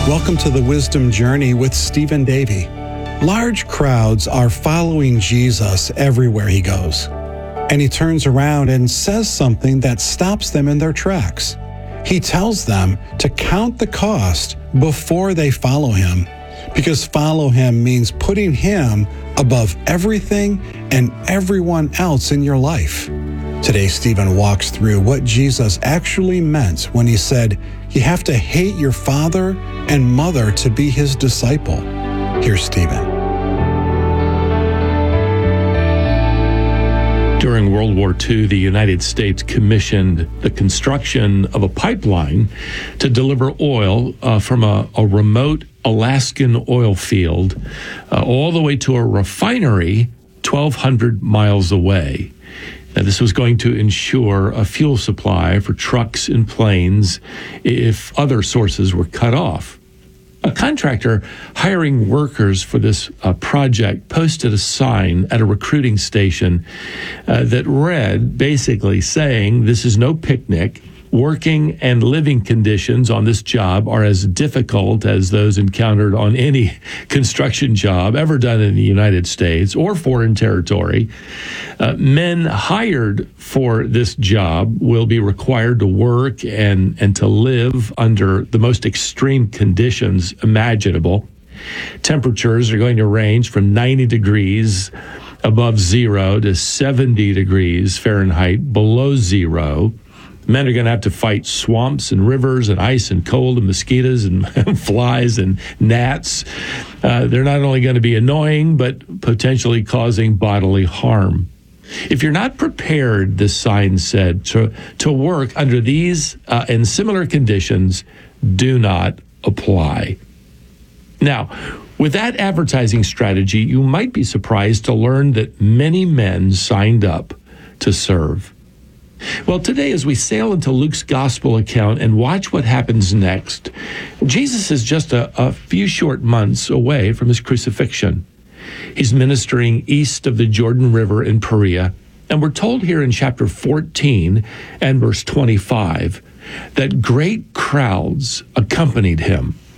Welcome to the Wisdom Journey with Stephen Davey. Large crowds are following Jesus everywhere he goes. And he turns around and says something that stops them in their tracks. He tells them to count the cost before they follow him, because follow him means putting him above everything and everyone else in your life. Today, Stephen walks through what Jesus actually meant when he said, you have to hate your father and mother to be his disciple. Here's Stephen. During World War II, the United States commissioned the construction of a pipeline to deliver oil from a remote Alaskan oil field all the way to a refinery 1,200 miles away. Now, this was going to ensure a fuel supply for trucks and planes if other sources were cut off. A contractor hiring workers for this project posted a sign at a recruiting station that read, basically saying, this is no picnic. Working and living conditions on this job are as difficult as those encountered on any construction job ever done in the United States or foreign territory. Men hired for this job will be required to work and to live under the most extreme conditions imaginable. Temperatures are going to range from 90 degrees above zero to 70 degrees Fahrenheit below zero. Men are going to have to fight swamps and rivers and ice and cold and mosquitoes and flies and gnats. They're not only going to be annoying, but potentially causing bodily harm. If you're not prepared, this sign said, to work under these and similar conditions, do not apply. Now, with that advertising strategy, you might be surprised to learn that many men signed up to serve. Well, today, as we sail into Luke's gospel account and watch what happens next, Jesus is just a few short months away from his crucifixion. He's ministering east of the Jordan River in Perea, and we're told here in chapter 14 and verse 25 that great crowds accompanied him.